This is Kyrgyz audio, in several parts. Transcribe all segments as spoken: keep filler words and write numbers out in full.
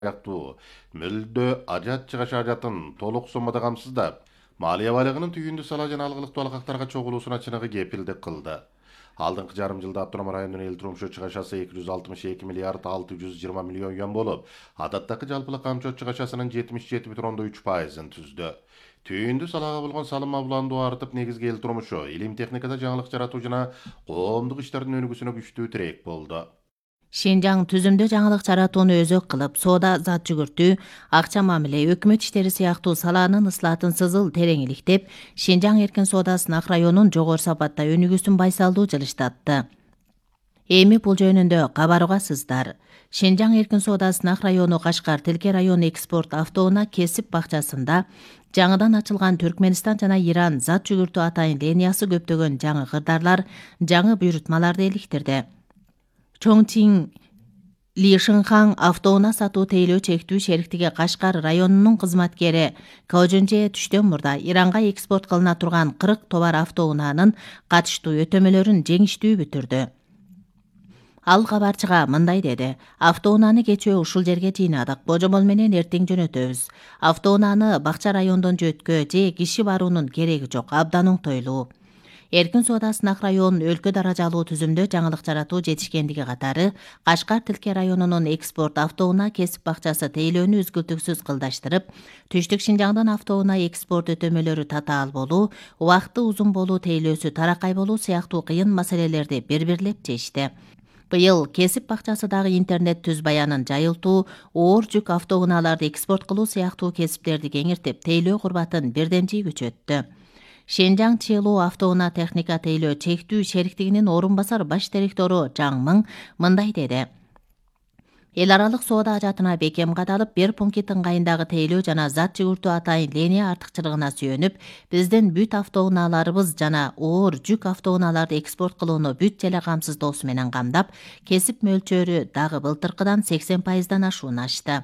аяқтуу мөлдө ажат чыгаша ажатын толук соммада камсыздап, малия байлыгынын түйүндү сала жана алгылыктуу алкактарга чогулуусуна чыныгы кепилдик кылды. Алдыңкы жарым жылда Автономия районунун эл турмушу чыгашасы эки жүз алтымыш эки миллиард алты жүз жыйырма миллион юан болуп, адаттагы жалпылык камчы чыгашасынын жетимиш жети бүтүн ондон үч пайызын түздү. Түйүндү салага болгон салым абуландуу артып, негизги эл турмушу, илим техникада жаңылык жаратуу жана коомдук иштердин өнүгүүсүнө күчтүү тирек болду. Шинжаң түзүмдө жаңылык жаратууну өзөк кылып, соода зат жүгүртүү, акча мамиле, өкмөт иштери сыяктуу салаанын ыслаатын сызыл терең иликтеп, Шинжаң эркин соода сынак районун жогору сапатта өнүгүүсүн байсалдуу жылыштатты. Эми бул жөнүндө кабарга сыздар. Шинжаң эркин соода сынак району Кашкар Тилке район экспорт автоунаа кесип бакчасында жаңыдан ачылган Түркмөнстан жана Иран зат жүгүртүү атайын линиясы көптөгөн жаңы кырдаарлар, жаңы буйрутмаларды иликтирди. Чоңтиң Лишинхан автоунаа сатуу тейлөө чектүү шериктиги Кашкар районунун кызматкери Кожунже түштөн мурда Иранга экспорт кылына турган кырк товар автоунаанын катыштуу өтөмөлөрүн жеңиштүү бүтүрдү. Ал кабарчыга мындай деди: автоунааны кечээ ушул жерге жыйнадык, божомол менен эртең жөнөтөбүз. Автоунааны бакча райондон жөөткө же киши баруунун кереги жок, абдан оңтойлуу. Эркин соода сынак район өлкө даражалуу түзүмдө жаңылык жаратуу жетишкендиги катары, Кашкар Тилке районунун экспорт автоунаа кесип бакчасы тейлөөнү үзгүлтүксүз кылдаштырып, Түштүк Шинжаңдан автоунаа экспорт өтөмөлөрү татаал болуу, убакыты узун болуу, тейлөөсү таракай болуу сыяктуу кыйын маселелерди бир-бирлеп чечти. Быйыл кесип бакчасы дагы интернет түз баянын жайылтуу, оор жүк автоунааларды экспорт кылуу сыяктуу кесиптерди кеңиртип, тейлөө курбатын бирден-жий күчөттү. Шинжаң Челу автоунаа техника тейлөө чектүү шериктигинин орун басар баш директору Жаң Мың мындай деди: Эл аралык соода ажатына бекем кадалып, бир пункт ыңгайындагы тейлөө жана зат жүгүртүү атайын линия артыкчылыгына сүйөнүп, биздин бүт автоунааларыбыз жана оор жүк автоунааларды экспорт кылууну бүт эле камсыздоосу менен камдап, кесип мөлчөрү дагы былтыркыдан сексен пайыздан ашууну ачты.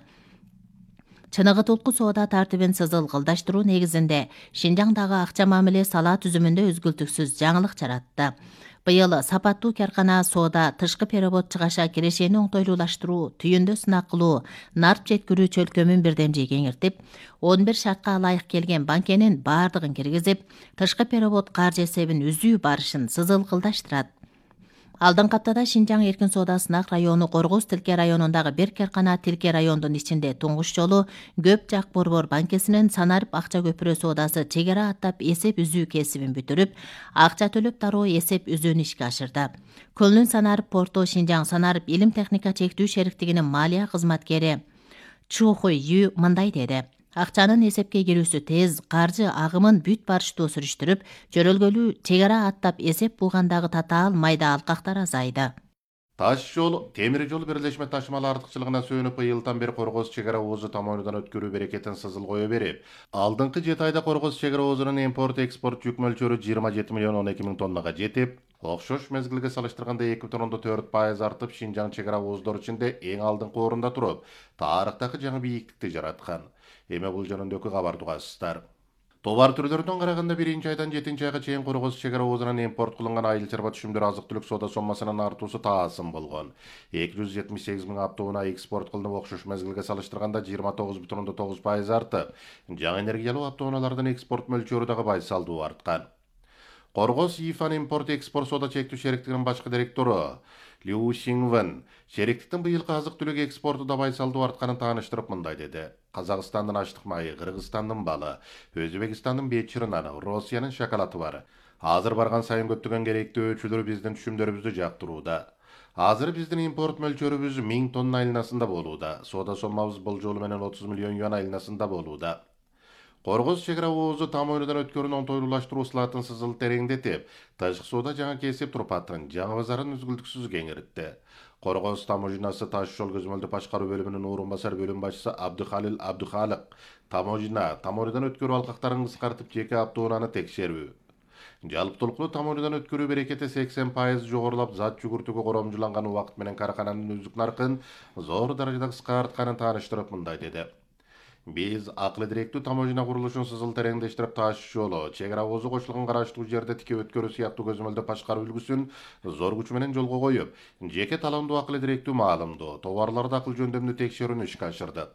Чыныгы толку соода тартибин сызыл кылдаштыруу негизинде Шинжаңдагы акча мамиле сала түзүмүндө үзгүлтүксүз жаңылык жаратты. Быйыл сапаттуу каркана соода, тышкы перевод чыгаша кирешени оңтойлуулаштыруу, түйүндө сынак кылуу, нарп жеткирүү чөлкөмүн бирден-жий кеңиртип, он бир шартка ылайык келген банкенин баардыгын киргизип, тышкы перевод каржы эсебин үзүү барышын сызыл кылдаштырат. Алдыңкы аптада Шинжаң эркин соода сынак району Коргоз Тилке районундагы бир каркана Тилке райондун ичинде туңгуш жолу Көп Жак Борбор банкесинин санарып акча көпүрө соодасы чегара аттап эсеп үзүү кесибин бүтүрүп, акча төлөп дароо эсеп үзүүнү ишке ашырды. Көлнүн санарып порту Шинжаң санарып илим техника чектүү шериктигинин малия кызматкери Чухуй Ю мындай деди: акчанын эсепке кирүүсү тез, каржы агымын бүт барыштуу сүрүштүрүп, жөрөлгөлүү чегара аттап эсеп булгандагы татаал майда алкактар азайды. Таш жол, темир жол бирлешме ташымалы артыкчылыгына сүйөнүп, быйылдан бери Коргоз чегара оозу тамоонудан өткөрүү берекетин сызыл кое берип, алдыңкы жети айда Коргоз чегара оозунун импорт экспорт жүк мөлчөрү жыйырма жети миллион он эки миң тоннага жетип, окшош мезгилге салыштырганда эки бүтүн ондон төрт пайыз артып, Шинжаң чегара ооздор ичинде эң алдыңкы орунда туруп, тарыхтагы жаңы бийиктикти жараткан. Эми бул жөнүндөгү кабарды угасыздар. Товар түрлөрүнөн караганда биринчи айдан жетинчи айга чейин Коргоз чегара оозунан импорт кылынган айыл чарба түшүмдөр азык түлүк соода соммасынын артуусу таасым болгон. эки жүз жетимиш сегиз миң автоунаа экспорт кылынып, окшош мезгилге салыштырганда жыйырма тогуз бүтүн ондон тогуз пайыз артып, жаңы энергиялуу автоунаалардын экспорт мөлчөрү дагы байсалдуу арткан. Коргоз Ифан импорт экспорт соода чектүү шериктигинин башкы директору Лю Сиңвен шериктиктин быйылкы азык түлүк экспорту да байсалдуу артканын тааныштырып мындай деди: Казакстандын ачтык майы, Кыргызстандын балы, Өзбекстандын бет чырынаны, Россиянын шоколаты бар. Азыр барган сайын көптөгөн керектүү өчүлөр биздин түшүмдөрүбүздү жактырууда. Азыр биздин импорт мөлчөрүбүз миң тонна айланасында болууда. Соода соммабыз бул жолу менен отуз миллион юан айланасында болууда. Коргоз чегара оозу тамоонудан өткөрүүнү оңтойлуулаштыруу ысылатын сызыл тереңдетип, тышкы соода жаңы кесип турпатын, жаңы базарын үзгүлтүксүз кеңиртти. Коргоз таможнасы таш жол көзмөлдү башкаруу бөлүмүнүн орун басар бөлүм башчысы Абдыхалил Абдыхалык таможна, тамоонудан өткөрүү алкактарын кыскартып, жеке автоунааны текшерүү. Жалпытолуктуу тамоонудан өткөрүү берекети сексен пайыз жогорулап, зат жүгүртүүгө коромжуланган убакыт менен каркананын өзүк наркын зор даражада кыскартканын тааныштырып мындай деди: Биз акылы директүү таможня курулушун сызыл тереңдештирип таш жолу, чек ара озу кошулган караштуу жерде тике өткөрүү сыяктуу көзөмөлдөп башкаруу үлгүсүн зор күч менен жолго коюп, жеке талондуу акылы директүү маалымдоо, товарларды акыл жөндөмдүү текшерүүнү ишке ашырдык.